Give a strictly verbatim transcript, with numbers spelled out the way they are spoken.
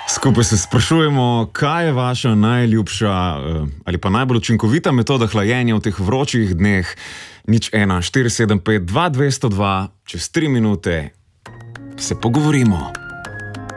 Skupaj se sprašujemo, kaj je vaša najljubša ali pa najbolj učinkovita metoda hlajenja v teh vročih dneh. Nič ena štiri sedem pet dva dvesto dva, čez tri minute se pogovorimo.